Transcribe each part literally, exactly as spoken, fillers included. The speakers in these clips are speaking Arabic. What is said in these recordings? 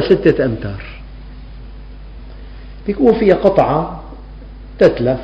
ستة أمتار، يكون فيها قطعة تتلف،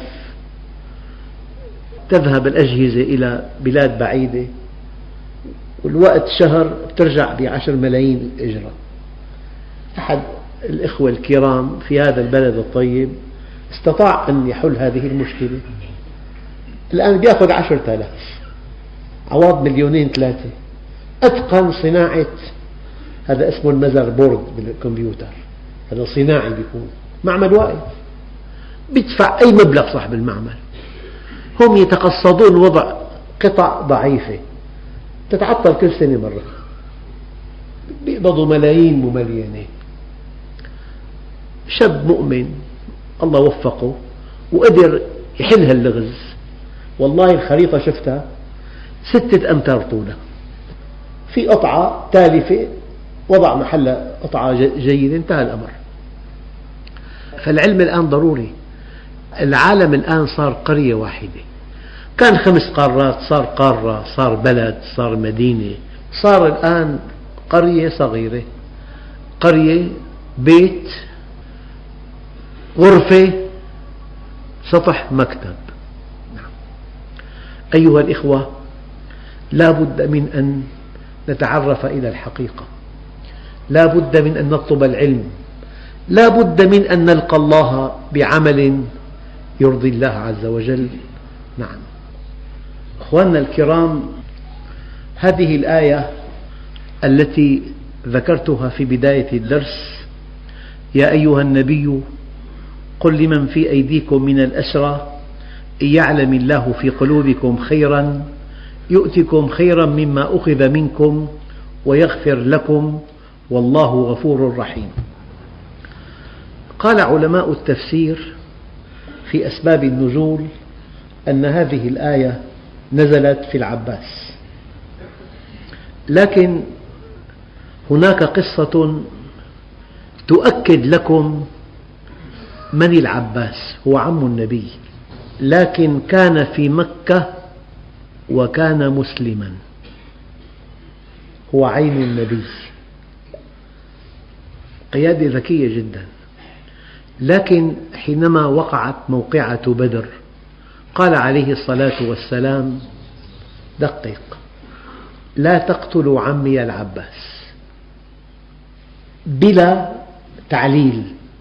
تذهب الأجهزة إلى بلاد بعيدة، والوقت شهر ترجع بعشر ملايين إجرة. أحد الإخوة الكرام في هذا البلد الطيب استطاع أن يحل هذه المشكلة، الآن يأخذ عشرة آلاف عوض مليونين ثلاثة، أتقن صناعة، هذا اسمه المذر بورد بالكمبيوتر، هذا صناعي بيكون معمل واقف، بيدفع أي مبلغ صاحب المعمل، هم يتقصدون وضع قطع ضعيفة تتعطل كل سنة مرة، بيقبضوا ملايين مملينة. شاب مؤمن الله وفقه وقدر يحل هاللغز، والله الخريطة شفتها ستة أمتار طولها، في قطعة تالفة وضع محلها قطعة جيدة، انتهى الأمر. فالعلم الآن ضروري. العالم الآن صار قرية واحدة، كان خمس قارات صار قارة، صار بلد، صار مدينة، صار الآن قرية صغيرة، قرية، بيت، غرفة، سطح، مكتب. أيها الإخوة، لا بد من أن نتعرف إلى الحقيقة، لا بد من أن نطلب العلم، لا بد من أن نلقى الله بعمل يرضي الله عز وجل. نعم أخواننا الكرام، هذه الآية التي ذكرتها في بداية الدرس: يا أيها النبي قل لمن في أيديكم من الأسرى إن يعلم الله في قلوبكم خيرا يؤتكم خيرا مما أخذ منكم ويغفر لكم والله غفور رحيم. قال علماء التفسير في أسباب النزول أن هذه الآية نزلت في العباس، لكن هناك قصة تؤكد لكم من العباس. هو عم النبي، لكن كان في مكة وكان مسلما، هو عين النبي، قيادة ذكية جدا. لكن حينما وقعت موقعة بدر قال عليه الصلاة والسلام: دقق، لا تقتلوا عمي العباس، بلا تعليل.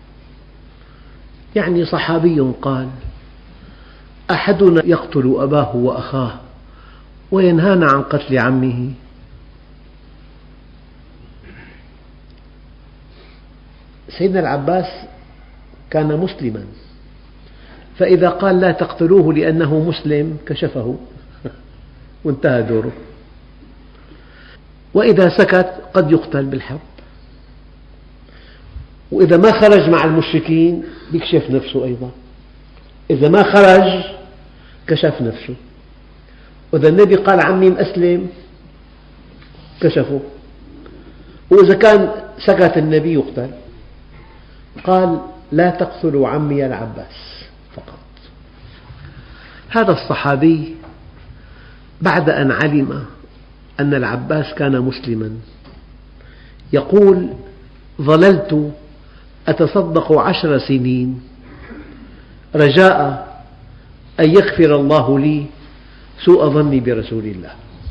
يعني صحابي قال: أحدنا يقتل أباه وأخاه وينهانا عن قتل عمه؟ سيدنا العباس كان مسلما، فإذا قال لا تقتلوه لأنه مسلم كشفه وانتهى دوره، وإذا سكت قد يقتل بالحرب، وإذا ما خرج مع المشركين يكشف نفسه أيضا، إذا ما خرج كشف نفسه، وإذا النبي قال عمي مسلم كشفه، وإذا كان سكت النبي يقتل. قال: لا تقتلوا عمي العباس فقط. هذا الصحابي بعد أن علم أن العباس كان مسلما يقول: ظللت أتصدق عشر سنين رجاء أن يغفر الله لي سوء ظني برسول الله.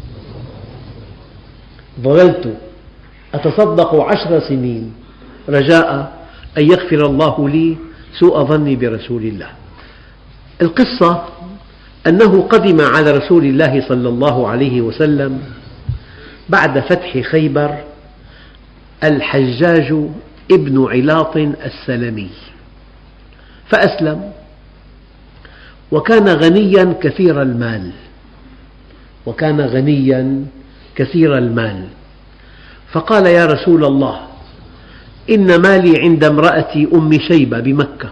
ظللت أتصدق عشر سنين رجاء أن يغفر الله لي سوء ظني برسول الله. القصة أنه قدم على رسول الله صلى الله عليه وسلم بعد فتح خيبر الحجاج ابن علاط السلمي، فأسلم، وكان غنيا كثير المال، وكان غنيا كثير المال فقال: يا رسول الله، إن مالي عند امرأتي أم شيبة بمكة،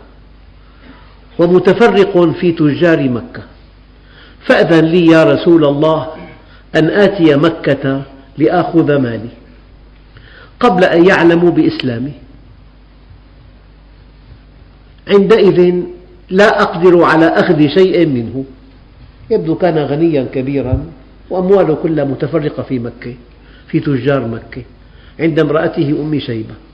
ومتفرق في تجار مكة، فأذن لي يا رسول الله أن آتي مكة لآخذ مالي قبل أن يعلموا بإسلامي، عندئذ لا أقدر على أخذ شيء منه. يبدو كان غنيا كبيرا وأمواله كلها متفرقة في مكة، في تجار مكة، عند امرأته أم شيبة.